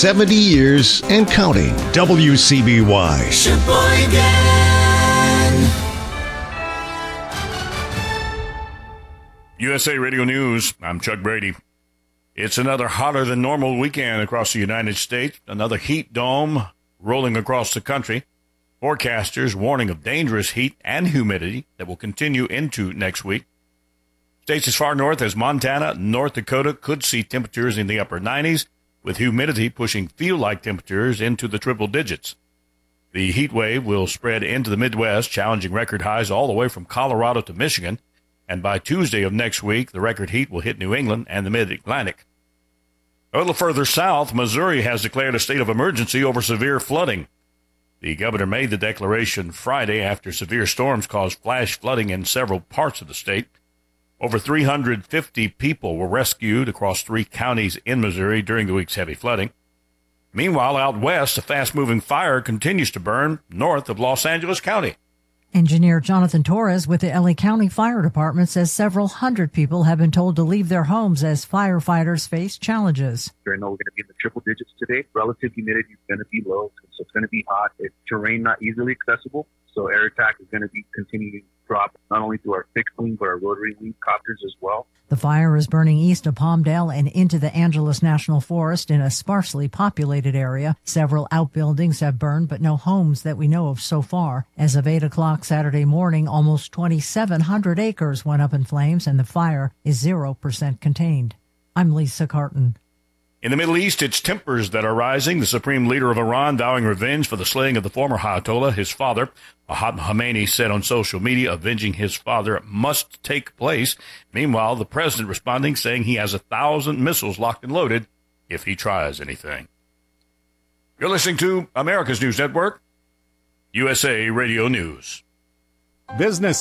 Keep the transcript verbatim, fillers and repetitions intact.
seventy years and counting. W C B Y. Sheboygan. U S A Radio News, I'm Chuck Brady. It's another hotter than normal weekend across the United States. Another heat dome rolling across the country. Forecasters warning of dangerous heat and humidity that will continue into next week. States as far north as Montana, North Dakota could see temperatures in the upper nineties, with humidity pushing feel-like temperatures into the triple digits. The heat wave will spread into the Midwest, challenging record highs all the way from Colorado to Michigan. And by Tuesday of next week, the record heat will hit New England and the Mid-Atlantic. A little further south, Missouri has declared a state of emergency over severe flooding. The governor made the declaration Friday after severe storms caused flash flooding in several parts of the state. Over three hundred fifty people were rescued across three counties in Missouri during the week's heavy flooding. Meanwhile, out west, a fast-moving fire continues to burn north of Los Angeles County. Engineer Jonathan Torres with the L A County Fire Department says several hundred people have been told to leave their homes as firefighters face challenges. I know we're going to be in the triple digits today. Relative humidity is going to be low, so it's going to be hot. It's terrain not easily accessible, so air attack is going to be continuing to drop, not only through our fixed wing, but our rotary wing copters as well. The fire is burning east of Palmdale and into the Angeles National Forest in a sparsely populated area. Several outbuildings have burned, but no homes that we know of so far. As of eight o'clock Saturday morning, almost twenty-seven hundred acres went up in flames, and the fire is zero percent contained. I'm Lisa Carton. In the Middle East, it's tempers that are rising. The supreme leader of Iran vowing revenge for the slaying of the former Ayatollah, his father. Mohammad Khamenei said on social media, avenging his father must take place. Meanwhile, the president responding, saying he has a thousand missiles locked and loaded if he tries anything. You're listening to America's News Network, U S A Radio News. Business